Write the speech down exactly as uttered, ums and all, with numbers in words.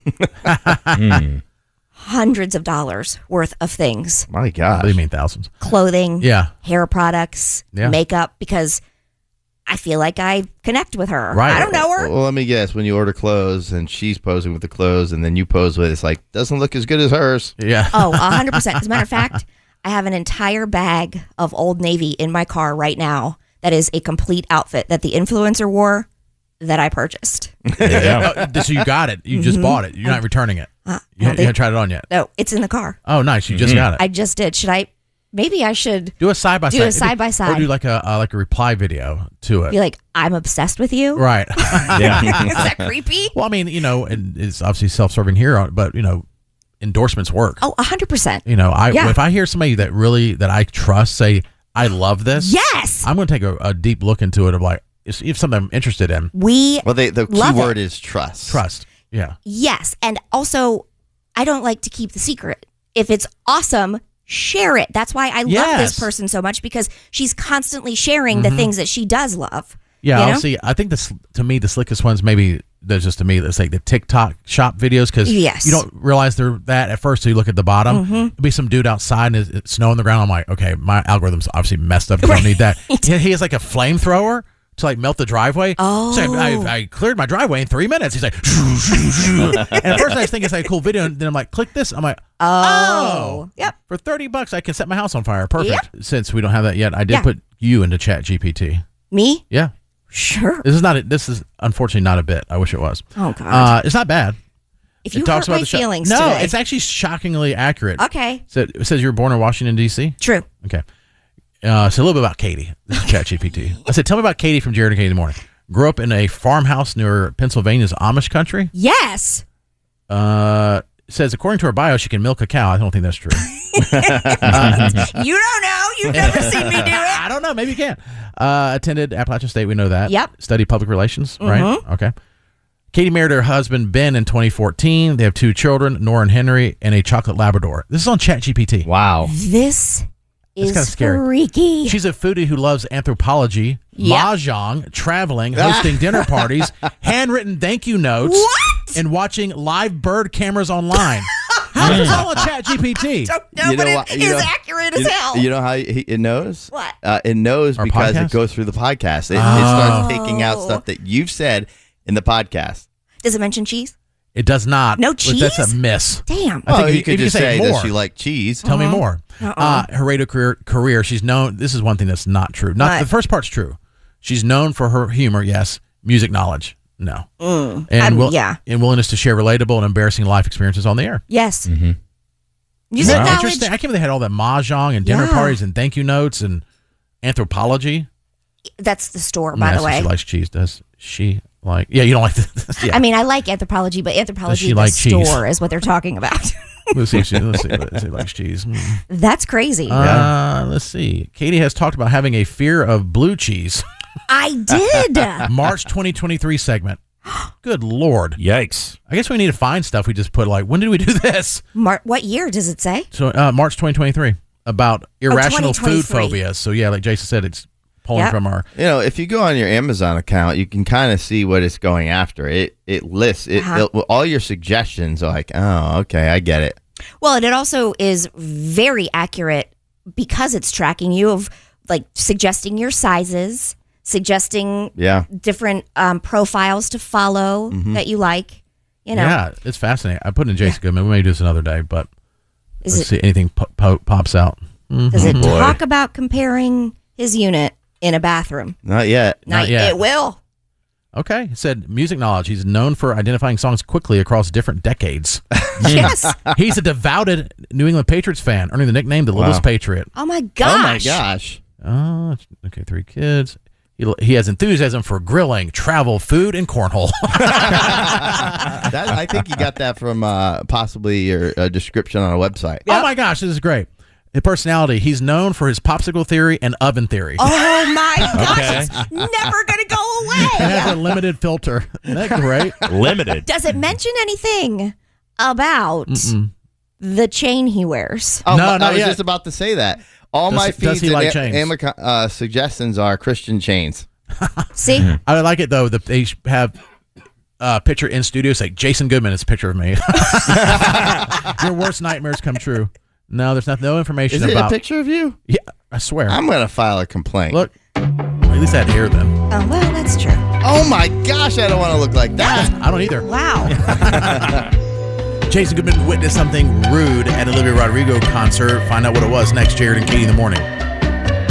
mm. Hundreds of dollars worth of things. My God. What do you mean thousands? Clothing, Yeah. hair products, Yeah. makeup, because I feel like I connect with her. Right. I don't know her. Well, let me guess. When you order clothes and she's posing with the clothes and then you pose with it, it's like, doesn't look as good as hers. Yeah. Oh, one hundred percent. As a matter of fact, I have an entire bag of Old Navy in my car right now that is a complete outfit that the influencer wore that I purchased. Yeah. Oh, so you got it. You just Mhm. bought it. You're not returning it. Uh, You, you haven't tried it on yet. No, it's in the car. Oh, nice. You just got it. I just did. Should I? Maybe I should Do a side by side. do a side by Or side. do like a uh, like a reply video to it. Be like, I'm obsessed with you. Right. Yeah. Is that creepy? Well, I mean, you know, and it's obviously self-serving here, but you know, endorsements work. Oh, one hundred percent. You know, I Yeah. if I hear somebody that really that I trust say, "I love this," Yes. I'm going to take a, a deep look into it of like if, if something I'm interested in. We Well, they, the key Love word it. is trust. Trust. Yeah. Yes. And also, I don't like to keep the secret. If it's awesome, share it. That's why I love Yes. this person so much, because she's constantly sharing the things that she does love. Yeah, You I'll know? see. I think this to me the slickest ones maybe there's just to me it's like the TikTok shop videos because Yes. you don't realize they're that at first till you look at the bottom. Mhm. It'll be some dude outside and it's, it's snow on the ground. I'm like, okay, my algorithm's obviously messed up. I don't need that. He, he has like a flamethrower to like melt the driveway. Oh. So I, I, I cleared my driveway in three minutes. He's like, shoo, shoo, shoo. And at first I was thinking it's like a cool video, and then I'm like, click this. I'm like, Oh. Yep. for thirty bucks I can set my house on fire. Perfect. Yep. Since we don't have that yet, I did Yeah. put you into Chat G P T. Me? Yeah. Sure. This is not. A, this is unfortunately not a bit. I wish it was. Oh, God. Uh, it's not bad. if you it talks hurt about my the sho- feelings No, today. it's actually shockingly accurate. Okay. So it says you were born in Washington D C. True. Okay. Uh, so a little bit about Katie. This is ChatGPT. I said, tell me about Katie from Jared and Katie in the Morning. Grew up in a farmhouse near Pennsylvania's Amish country. Yes. Uh, says according to her bio, she can milk a cow. I don't think that's true. You don't know. You've never seen me do it. I don't know. Maybe you can. Uh, attended Appalachian State. We know that. Yep. Studied public relations. Right. Mhm. Okay. Katie married her husband Ben in twenty fourteen. They have two children, Nora and Henry, and a chocolate Labrador. This is on ChatGPT. Wow. This is kinda scary. freaky. She's a foodie who loves anthropology, Yep. mahjong, traveling, hosting dinner parties, handwritten thank you notes, What? and watching live bird cameras online. How is this all on ChatGPT? Don't know, You know but what- it you is know- accurate as You, hell. you know how he, it knows? What? Uh, it knows Our because podcast? it goes through the podcast. It, it Oh. starts taking out stuff that you've said in the podcast. Does it mention cheese? It does not. No But That's cheese? a miss. Damn. I think Oh, if you you- could if you just say say, more. does she like cheese? Tell me more. Uh-uh. Uh, her radio career, career, she's known. This is one thing that's not true. Not What? the first part's true. She's known for her humor. Yes. Music knowledge. No. Mm. And I'm- will, yeah. and willingness to share relatable and embarrassing life experiences on the air. Yes. Mm-hmm. Music Wow. knowledge. Interesting. I can't believe they had all that mahjong and dinner Yeah. parties and thank you notes and anthropology. That's the store, by Yes, the way. she likes cheese. Does she like? Yeah, you don't like this. Yeah. I mean, I like anthropology, but anthropology she the like cheese? store is what they're talking about. let's see. If she, let's see. Let's see. if She likes cheese. Hmm. That's crazy. Uh, let's see. Katie has talked about having a fear of blue cheese. I did. March twenty twenty-three segment. Good Lord. Yikes. I guess we need to find stuff. We just put like, when did we do this? Mar- what year does it say? So uh, March twenty twenty-three about irrational food 2023. phobias. So yeah, like Jason said, it's pulling Yep. from our. You know, if you go on your Amazon account, you can kind of see what it's going after. It it lists it, Uh-huh. it- all your suggestions. Are like, oh, okay, I get it. Well, and it also is very accurate because it's tracking you of like suggesting your sizes, suggesting Yeah. different um, profiles to follow that you like. You know, Yeah, it's fascinating. I put in Jason Goodman. We may do this another day, but Is let's it- see anything po- po- pops out. does it boy. talk about comparing his unit in a bathroom? Not yet. Not yet. It will. Okay, it said music knowledge. He's known for identifying songs quickly across different decades. Yes. He's a devoted New England Patriots fan, earning the nickname the Littlest Patriot. Oh my gosh. Oh my gosh. Oh, okay, three kids. He, he has enthusiasm for grilling, travel, food, and cornhole. That, I think you got that from uh, possibly your uh, description on a website. Oh my gosh, this is great. His personality. He's known for his popsicle theory and oven theory. Oh my gosh. Okay. It's never going to go It has away. a limited filter. Isn't that great? Limited. Does it mention anything about the chain he wears? Oh, No, my- not I was yet. just about to say that. All Does- my does feeds he and like a- chains? Amica- uh, suggestions are Christian chains. See? I like it though that they have uh, picture in studio. Say Jason Goodman is a picture of me. Your worst nightmares come true. No, there's not, no information Is it about a picture of you? Yeah, I swear. I'm going to file a complaint. Look, at least I had hair then. Oh, well, that's true. Oh, my gosh. I don't want to look like that. I don't either. Wow. Jason Goodman witnessed something rude at Olivia Rodrigo concert. Find out what it was next, Jared and Katie in the morning.